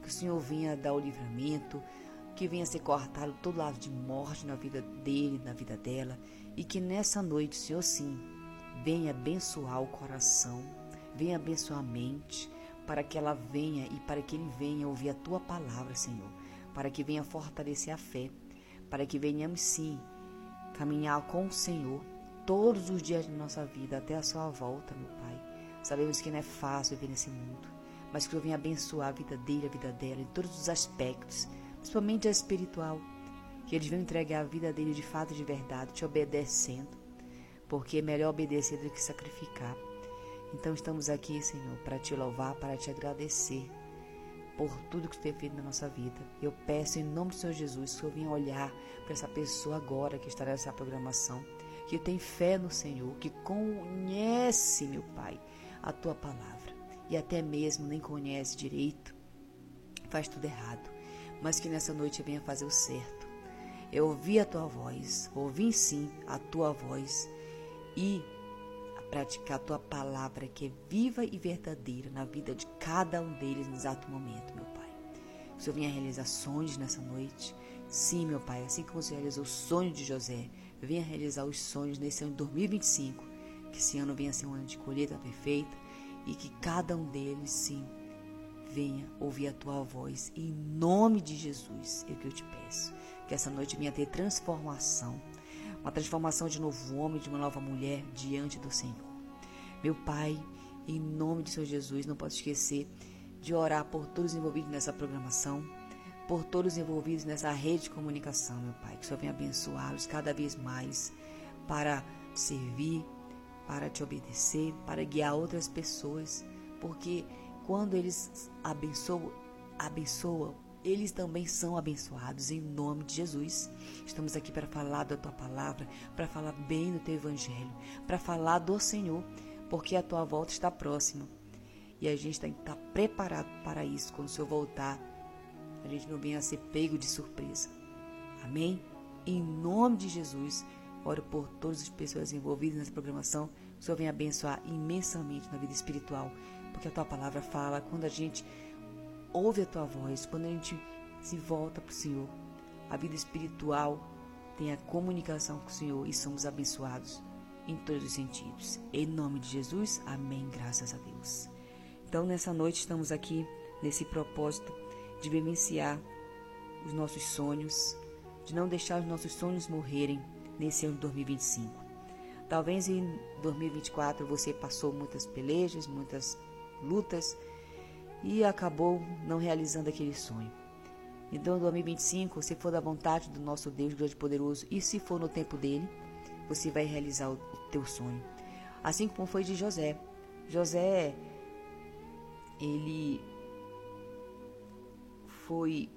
que o Senhor venha dar o livramento, que venha ser cortado todo lado de morte na vida dele, na vida dela, e que nessa noite, Senhor, sim, venha abençoar o coração, venha abençoar a mente, para que ela venha e para que ele venha ouvir a tua palavra, Senhor, para que venha fortalecer a fé, para que venhamos sim caminhar com o Senhor todos os dias da nossa vida até a sua volta, meu Pai. Sabemos que não é fácil viver nesse mundo, mas que o Senhor venha abençoar a vida dele, a vida dela, em todos os aspectos, principalmente a espiritual, que eles venham entregar a vida dele de fato e de verdade, te obedecendo, porque é melhor obedecer do que sacrificar. Então estamos aqui, Senhor, para te louvar, para te agradecer por tudo que tu tem feito na nossa vida. Eu peço em nome do Senhor Jesus que eu venha olhar para essa pessoa agora que está nessa programação, que tem fé no Senhor, que conhece, meu Pai, a tua palavra e até mesmo nem conhece direito, faz tudo errado, mas que nessa noite venha fazer o certo. Eu ouvi a tua voz, ouvi sim a tua voz e praticar a tua palavra que é viva e verdadeira na vida de cada um deles no exato momento, meu Pai. Que o Senhor venha realizar sonhos nessa noite. Sim, meu Pai, assim como o Senhor realizou o sonho de José, venha realizar os sonhos nesse ano de 2025. Que esse ano venha ser um ano de colheita perfeita e que cada um deles, sim, venha ouvir a tua voz. Em nome de Jesus, é o que eu te peço. Que essa noite venha ter transformação. Uma transformação de novo homem, de uma nova mulher diante do Senhor. Meu Pai, em nome de Senhor Jesus, não posso esquecer de orar por todos os envolvidos nessa programação, por todos os envolvidos nessa rede de comunicação, meu Pai. Que o Senhor venha abençoá-los cada vez mais para te servir, para te obedecer, para guiar outras pessoas, porque quando eles abençoam, eles também são abençoados em nome de Jesus. Estamos aqui para falar da tua palavra, para falar bem do teu evangelho, para falar do Senhor, porque a tua volta está próxima e a gente tem que estar preparado para isso. Quando o Senhor voltar, a gente não venha a ser pego de surpresa. Amém? Em nome de Jesus, oro por todas as pessoas envolvidas nessa programação. O Senhor venha abençoar imensamente na vida espiritual, porque a tua palavra fala, quando a gente ouve a tua voz, quando a gente se volta para o Senhor, a vida espiritual tem a comunicação com o Senhor e somos abençoados em todos os sentidos. Em nome de Jesus, amém, graças a Deus. Então, nessa noite estamos aqui nesse propósito de vivenciar os nossos sonhos, de não deixar os nossos sonhos morrerem nesse ano de 2025. Talvez em 2024 você passou muitas pelejas, muitas lutas, e acabou não realizando aquele sonho. Então, em 2025, se for da vontade do nosso Deus grande e poderoso, e se for no tempo dele, você vai realizar o teu sonho. Assim como foi de José. José, ele foi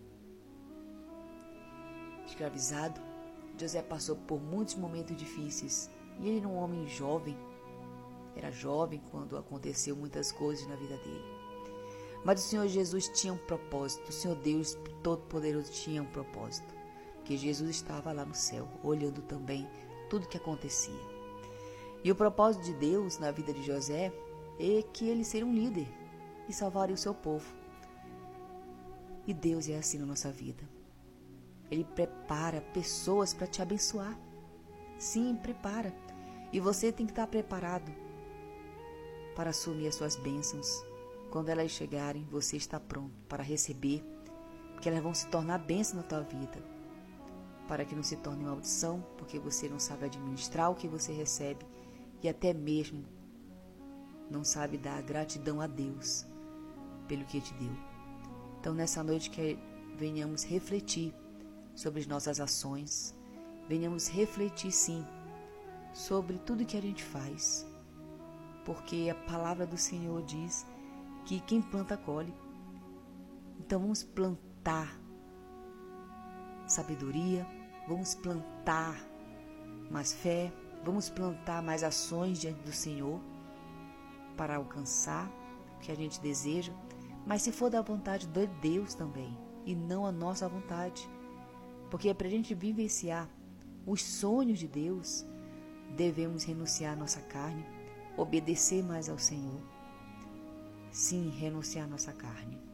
escravizado. José passou por muitos momentos difíceis. E ele era um homem jovem. Era jovem quando aconteceu muitas coisas na vida dele. Mas o Senhor Jesus tinha um propósito, o Senhor Deus Todo-Poderoso tinha um propósito, que Jesus estava lá no céu, olhando também tudo que acontecia. E o propósito de Deus na vida de José é que ele seria um líder e salvaria o seu povo. E Deus é assim na nossa vida. Ele prepara pessoas para te abençoar. Sim, prepara. E você tem que estar preparado para assumir as suas bênçãos. Quando elas chegarem, você está pronto para receber, porque elas vão se tornar bênção na tua vida, para que não se torne maldição, porque você não sabe administrar o que você recebe e até mesmo não sabe dar gratidão a Deus pelo que te deu. Então, nessa noite, que venhamos refletir sobre as nossas ações, venhamos refletir, sim, sobre tudo que a gente faz, porque a palavra do Senhor diz que quem planta colhe. Então vamos plantar sabedoria, vamos plantar mais fé, vamos plantar mais ações diante do Senhor para alcançar o que a gente deseja, mas se for da vontade de Deus também, e não a nossa vontade, porque é para a gente vivenciar os sonhos de Deus, devemos renunciar à nossa carne, obedecer mais ao Senhor. Sim, renunciar à nossa carne.